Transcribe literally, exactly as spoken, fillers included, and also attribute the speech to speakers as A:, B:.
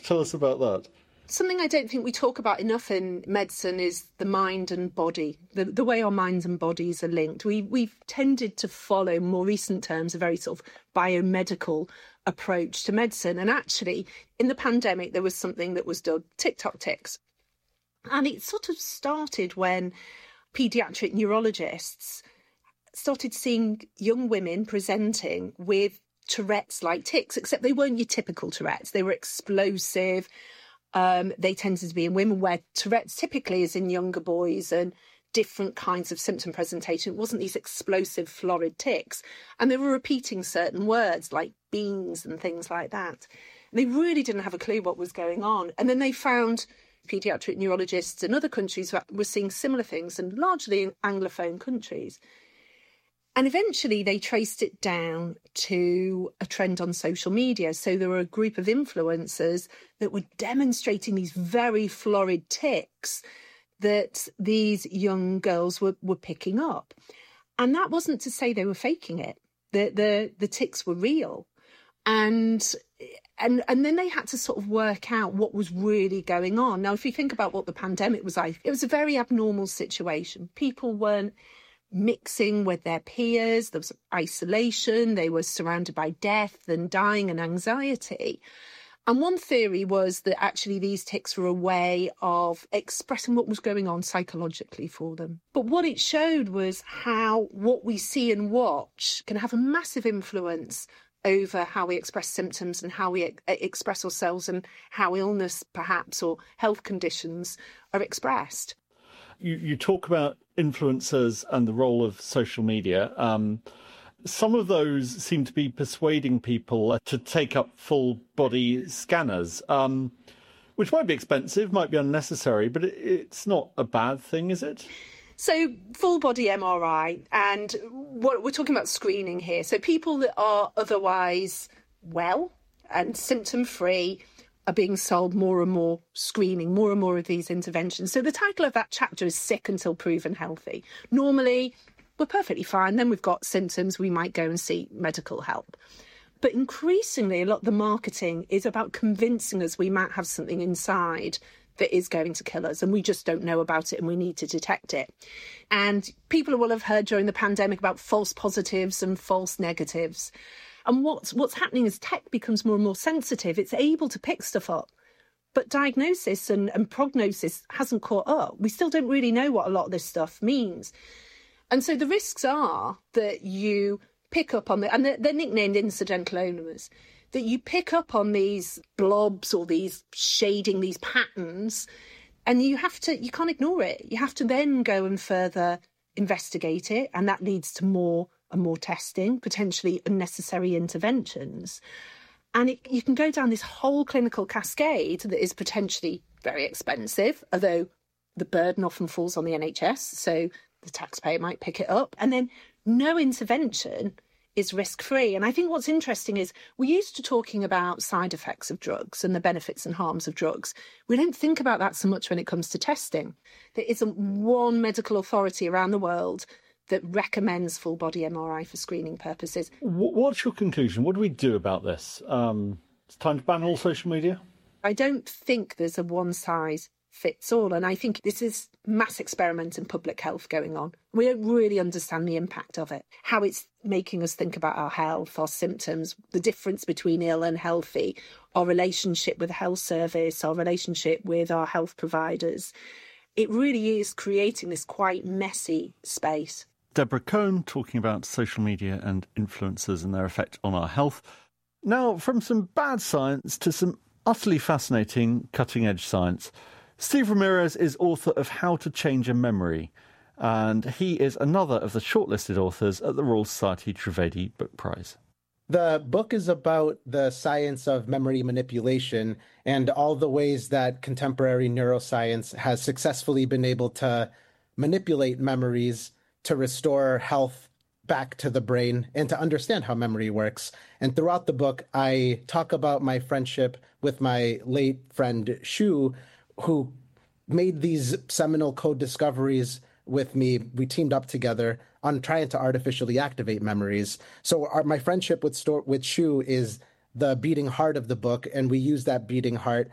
A: Tell us about that.
B: Something I don't think we talk about enough in medicine is the mind and body, the, the way our minds and bodies are linked. We, we've tended to follow, in more recent terms, a very sort of biomedical approach to medicine. And actually, in the pandemic, there was something that was dubbed TikTok ticks. And it sort of started when paediatric neurologists started seeing young women presenting with Tourette's-like tics, except they weren't your typical Tourette's. They were explosive. Um, they tended to be in women, where Tourette's typically is in younger boys, and different kinds of symptom presentation. It wasn't these explosive, florid tics. And they were repeating certain words like beans and things like that. And they really didn't have a clue what was going on. And then they found paediatric neurologists in other countries were seeing similar things, and largely in Anglophone countries. And eventually they traced it down to a trend on social media. So there were a group of influencers that were demonstrating these very florid tics that these young girls were, were picking up. And that wasn't to say they were faking it. The, the, the tics were real. And, and, and then they had to sort of work out what was really going on. Now, if you think about what the pandemic was like, it was a very abnormal situation. People weren't mixing with their peers, there was isolation, they were surrounded by death and dying and anxiety. And one theory was that actually these tics were a way of expressing what was going on psychologically for them. But what it showed was how what we see and watch can have a massive influence over how we express symptoms and how we e- express ourselves, and how illness perhaps or health conditions are expressed.
A: You, you talk about influencers and the role of social media. Um, some of those seem to be persuading people to take up full body scanners, um, which might be expensive, might be unnecessary, but it, it's not a bad thing, is it?
B: So full body M R I, and what we're talking about screening here. So people that are otherwise well and symptom free are being sold more and more screening, more and more of these interventions. So the title of that chapter is Sick Until Proven Healthy. Normally, we're perfectly fine. Then we've got symptoms. We might go and seek medical help. But increasingly, a lot of the marketing is about convincing us we might have something inside that is going to kill us, and we just don't know about it, and we need to detect it. And people will have heard during the pandemic about false positives and false negatives. And what's, what's happening is tech becomes more and more sensitive. It's able to pick stuff up. But diagnosis and, and prognosis hasn't caught up. We still don't really know what a lot of this stuff means. And so the risks are that you pick up on the, and they're, they're nicknamed incidental onomers, that you pick up on these blobs or these shading, these patterns, and you have to, you can't ignore it. You have to then go and further investigate it. And that leads to more and more testing, potentially unnecessary interventions. And it, you can go down this whole clinical cascade that is potentially very expensive, although the burden often falls on the N H S, so the taxpayer might pick it up. And then no intervention is risk-free. And I think what's interesting is we're used to talking about side effects of drugs and the benefits and harms of drugs. We don't think about that so much when it comes to testing. There isn't one medical authority around the world that recommends full body M R I for screening purposes.
A: What's your conclusion? What do we do about this? Um, it's time to ban all social media?
B: I don't think there's a one size fits all. And I think this is mass experiment in public health going on. We don't really understand the impact of it, how it's making us think about our health, our symptoms, the difference between ill and healthy, our relationship with the health service, our relationship with our health providers. It really is creating this quite messy space.
A: Deborah Cohn talking about social media and influencers and their effect on our health. Now, from some bad science to some utterly fascinating cutting-edge science. Steve Ramirez is author of How to Change a Memory, and he is another of the shortlisted authors at the Royal Society Trivedi Book Prize.
C: The book is about the science of memory manipulation and all the ways that contemporary neuroscience has successfully been able to manipulate memories to restore health back to the brain and to understand how memory works. And throughout the book, I talk about my friendship with my late friend Shu, who made these seminal code discoveries with me. We teamed up together on trying to artificially activate memories. So our, my friendship with, Sto- with Shu is the beating heart of the book, and we use that beating heart